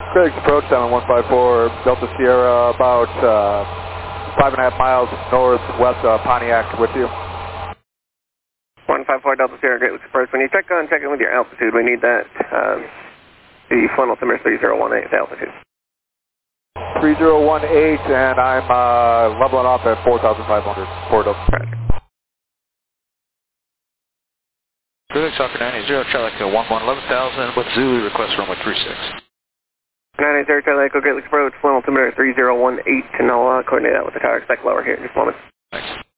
Craig's approach down on 154 Delta Sierra, about 5.5 miles northwest of Pontiac with you. 154 Delta Sierra, Great Lakes approach. When you check in with your altitude, we need that, the flight altimeter 3018 altitude. 3018, and I'm leveling off at 4,500, Fort Delta. Right. Great Lakes Hawker 980, Charlie Echo 11,000 with Zulu, request runway 36. 980 Charlie Echo, Great Lakes approach, flight altimeter 3018, and I'll coordinate that with the tower. Expect lower here in just a moment. Thanks.